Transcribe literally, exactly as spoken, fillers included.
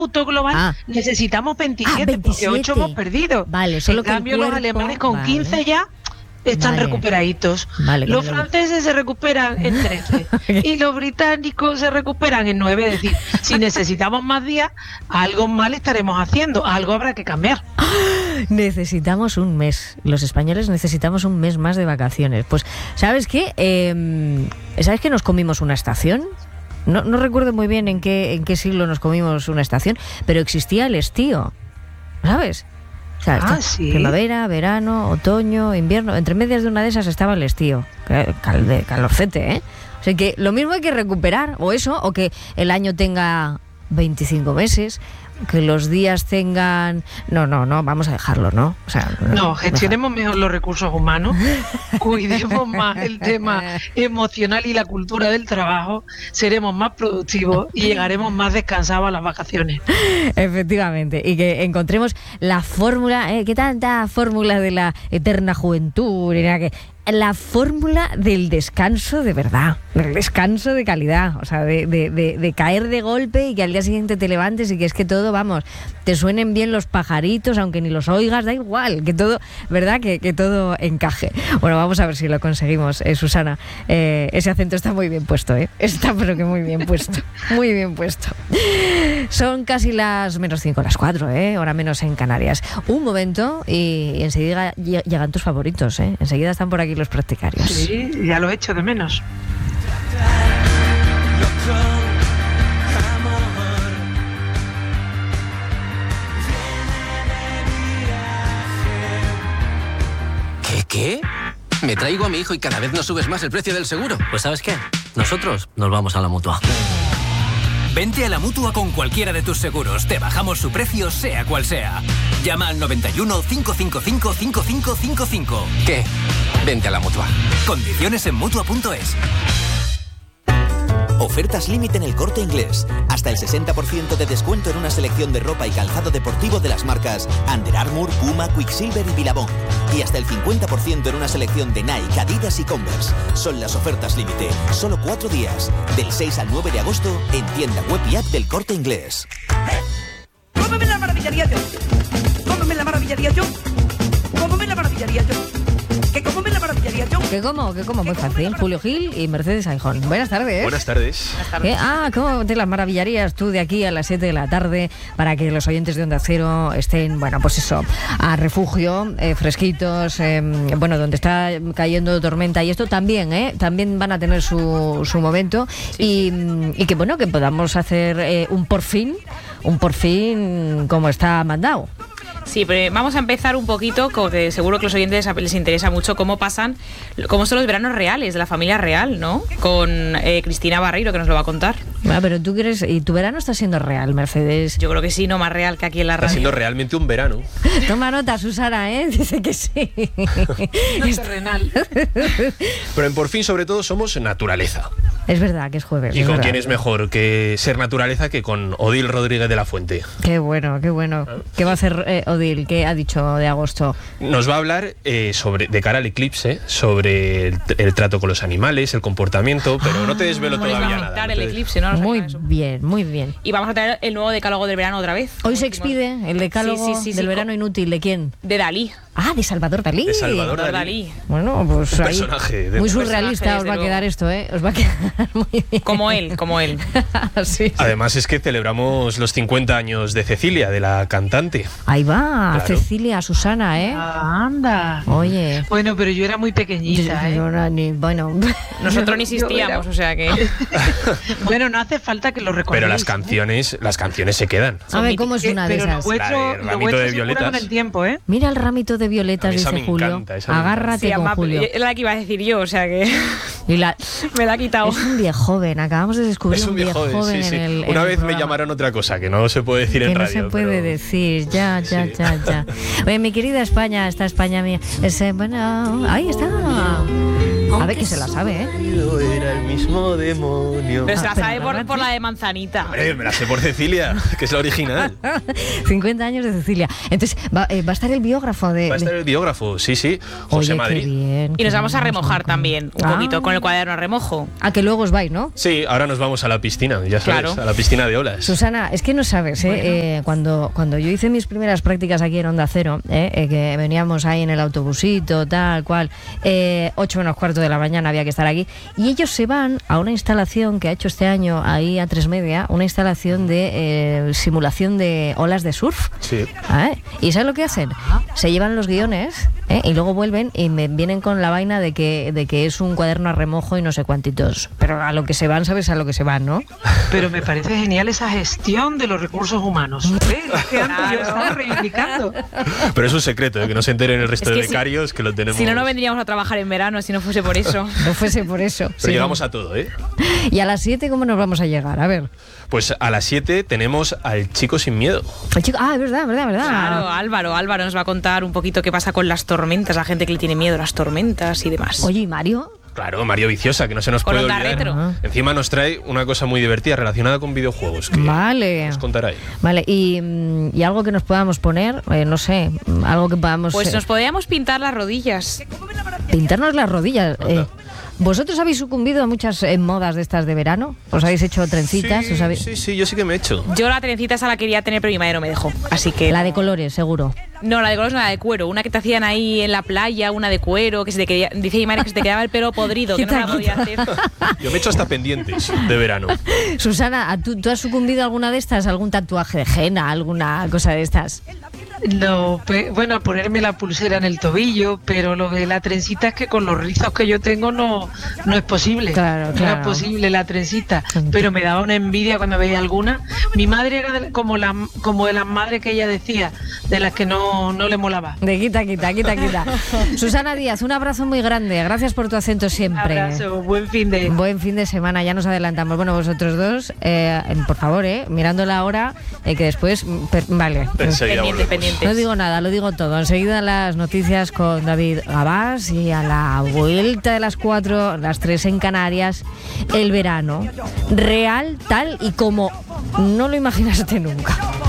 cómputo global Ah. necesitamos veintisiete, Ah, veintisiete. porque ocho hemos perdido. Vale, solo en que el cambio los cuerpo- alemanes con vale. quince ya están Vale. recuperaditos. Vale, que Los me lo- franceses se recuperan en trece y los británicos se recuperan en nueve. Es decir, si necesitamos más días, algo mal estaremos haciendo, algo habrá que cambiar. Necesitamos un mes. Los españoles necesitamos un mes más de vacaciones. Pues, ¿sabes qué? Eh, ¿Sabes que nos comimos una estación? No, no recuerdo muy bien en qué, en qué siglo nos comimos una estación, pero existía el estío, ¿sabes? O sea, Ah, esto- sí. Primavera, verano, otoño, invierno. Entre medias de una de esas estaba el estío. Que- cal- de calorcete, ¿eh? O sea que lo mismo hay que recuperar, o eso, o que el año tenga veinticinco meses, que los días tengan... No, no, no, vamos a dejarlo, ¿no? O sea, No, gestionemos mejor los recursos humanos, cuidemos más el tema emocional y la cultura del trabajo, seremos más productivos y llegaremos más descansados a las vacaciones. Efectivamente, y que encontremos la fórmula, ¿eh? ¿Qué tanta fórmula de la eterna juventud? Ni nada que- La fórmula del descanso de verdad, del descanso de calidad, o sea, de, de, de, de caer de golpe y que al día siguiente te levantes y que es que todo, vamos, te suenen bien los pajaritos, aunque ni los oigas, da igual, que todo, ¿verdad? Que, que todo encaje. Bueno, vamos a ver si lo conseguimos, eh, Susana. Eh, ese acento está muy bien puesto, ¿eh? Está pero que muy bien puesto, muy bien puesto. Son casi las menos cinco, las cuatro, ¿eh? Hora menos en Canarias. Un momento y, y enseguida lle- llegan tus favoritos, ¿eh? Enseguida están por aquí los practicarios. Sí, ya lo he hecho de menos. ¿Qué, qué? Me traigo a mi hijo y cada vez nos subes más el precio del seguro. Pues ¿sabes qué? Nosotros nos vamos a la Mutua. Vente a la Mutua con cualquiera de tus seguros. Te bajamos su precio, sea cual sea. Llama al noventa y uno, cinco cinco cinco, cinco cinco cinco cinco. ¿Qué? Vente a la Mutua. Condiciones en Mutua punto es. Ofertas límite en El Corte Inglés. Hasta el sesenta por ciento de descuento en una selección de ropa y calzado deportivo de las marcas Under Armour, Puma, Quicksilver y Billabong. Y hasta el cincuenta por ciento en una selección de Nike, Adidas y Converse. Son las ofertas límite. Solo cuatro días. Del seis al nueve de agosto en tienda web y app del Corte Inglés. ¡Cómeme la maravillaría yo! ¡Cómeme la maravillaría yo! ¡Cómeme la maravillaría yo! ¿Qué cómo me la maravillaría yo? ¿Qué cómo? ¿Qué cómo? Muy fácil. Julio Gil y Mercedes Aijón. Buenas tardes. Buenas tardes. ¿Qué? Ah, ¿cómo te las maravillarías tú de aquí a las siete de la tarde para que los oyentes de Onda Cero estén, bueno, pues eso, a refugio, eh, fresquitos, eh, bueno, donde está cayendo tormenta y esto también, ¿eh? También van a tener su, su momento y, y que, bueno, que podamos hacer eh, un por fin, un por fin como está mandado. Sí, pero vamos a empezar un poquito, porque seguro que a los oyentes les interesa mucho cómo pasan, cómo son los veranos reales de la familia real, ¿no? Con eh, Cristina Barreiro, que nos lo va a contar. Bueno, pero tú crees, y tu verano está siendo real, Mercedes. Yo creo que sí, no más real que aquí en la radio. Está siendo realmente un verano. Toma nota, Susana, ¿eh? Dice que sí. Es terrenal. Pero en Por fin, sobre todo, somos naturaleza. Es verdad que es jueves. ¿Y es con verdad. quién es mejor que ser naturaleza que con Odil Rodríguez de la Fuente? Qué bueno, qué bueno. ¿Qué va a hacer eh, Odil? ¿Qué ha dicho de agosto? Nos va a hablar eh, sobre, de cara al eclipse, sobre el, el trato con los animales, el comportamiento, pero no te desvelo Cómo les va a todavía nada. afectar no el te des- eclipse, ¿no? No Muy sabía eso. bien, muy bien. Y vamos a traer el nuevo decálogo del verano otra vez. Hoy se Últimos- expide el decálogo Sí, sí, sí, del sí, verano inútil. ¿De quién? De Dalí. Ah, de Salvador Dalí. De Salvador Salvador Dalí. Dalí. Bueno, pues Un ahí, personaje de- muy un surrealista personaje, os va a desde quedar luego. esto, ¿eh? Os va a quedar muy bien. Como él, como él. Sí, sí. Además es que celebramos los cincuenta años de Cecilia, de la cantante. Ahí va, Claro. Cecilia, Susana, ¿eh? Ah, anda. Oye. Bueno, pero yo era muy pequeñita, ¿eh? Yo no era ni- bueno, Nosotros ni Yo era- existíamos, o sea que... Bueno, no hace falta que lo recordéis. Pero las canciones, las canciones se quedan. a ver cómo es Eh, una de pero lo esas. vuestro, La de lo Ramito vuestro de se cura violetas. con el tiempo, ¿eh? Mira el ramito de A violetas, mí esa dice me Julio. encanta, esa me Agárrate Sí, con además, Julio. es la que iba a decir yo, o sea que Y la, me la ha quitado. es un viejo joven, acabamos de descubrir Es un viejo joven, sí, en sí. el en Una el vez me programa. llamaron otra cosa, que no se puede decir Que en no radio. se puede pero- decir, ya, ya, Sí. ya, ya. Oye, mi querida España, esta España mía. Ese, bueno, ahí está. A ver que se la sabe, ¿eh? Era el mismo demonio. Pero se la Ah, pero sabe por, realmente- por la de manzanita. Hombre, me la sé por Cecilia, que es la original. cincuenta años de Cecilia. Entonces, va, eh, va a estar el biógrafo de... Va a estar de- el biógrafo, sí, sí. José Oye, Madrid. qué bien. Y qué nos vamos a bien, remojar Juanjo. también, un Ah. poquito, con el cuaderno a remojo. A que luego os vais, ¿no? Sí, ahora nos vamos a la piscina, ya sabes, Claro. a la piscina de olas. Susana, es que no sabes, ¿eh? Eh, cuando, cuando yo hice mis primeras prácticas aquí en Onda Cero, ¿eh? Eh, que veníamos ahí en el autobusito, tal cual, eh, ocho menos cuarto de la mañana había que estar aquí, y ellos se van a una instalación que ha hecho este año ahí a Tres Media, una instalación de eh, simulación de olas de surf. Sí. ¿Eh? ¿Y sabes lo que hacen? Se llevan los guiones, ¿eh? Y luego vuelven y me vienen con la vaina de que, de que es un cuaderno a remojo y no sé cuántitos. Pero a lo que se van, sabes a lo que se van, ¿no? Pero me parece genial esa gestión de los recursos humanos. ¿Ves? Es que antes yo estaba reivindicando. Pero es un secreto, ¿eh? Que no se enteren el resto Es que de si- becarios, que lo tenemos. Si no, no vendríamos a trabajar en verano, si no fuese por eso. No fuese por eso. Pero Sí, llegamos ¿no? a todo, ¿eh? Y a las siete, ¿cómo nos vamos a llegar? A ver. Pues a las siete tenemos al Chico Sin Miedo. El chico, ah, es verdad, verdad, verdad. Claro, Álvaro, Álvaro nos va a contar un poquito qué pasa con las tormentas, la gente que le tiene miedo a las tormentas y demás. Oye, ¿y Mario? Claro, Mario Viciosa, que no se nos Con puede Onda olvidar. Retro. Encima nos trae una cosa muy divertida relacionada con videojuegos. Que Vale. nos contará ahí. Vale, y, mm, y algo que nos podamos poner, eh, no sé, mm, algo que podamos... Pues eh, nos podríamos pintar las rodillas. pintarnos las rodillas. Anda. eh. ¿Vosotros habéis sucumbido a muchas eh, modas de estas de verano? ¿Os habéis hecho trencitas? Sí, ¿Os habéis- sí, sí, yo sí que me he hecho. Yo la trencita esa la quería tener, pero mi madre no me dejó. Así que. La de colores, seguro. No, la de colores no, la de cuero. Una que te hacían ahí en la playa, una de cuero, que se te quería, dice mi madre que se te quedaba el pelo podrido, que no me la podía hacer. Yo me he hecho hasta pendientes de verano. Susana, ¿tú, ¿tú has sucumbido a alguna de estas? ¿Algún tatuaje de henna? ¿Alguna cosa de estas? No, pe- bueno, ponerme la pulsera en el tobillo, pero lo de la trencita es que con los rizos que yo tengo no, no es posible. Claro, No claro. es posible la trencita, pero me daba una envidia cuando veía alguna. Mi madre era de- como, la, como de las madres que ella decía, de las que no, no le molaba. De quita, quita, quita, quita. Susana Díaz, un abrazo muy grande. Gracias por tu acento Un siempre. abrazo, buen fin de... Buen fin de semana, ya nos adelantamos. Bueno, vosotros dos, eh, por favor, eh, mirando la hora, eh, que después... mm, per- vale. Enseguida Pendientes, volvemos. pendientes. No digo nada, lo digo todo. Enseguida las noticias con David Gabás y a la vuelta de las cuatro, las tres en Canarias, el verano. Real, tal y como no lo imaginaste nunca.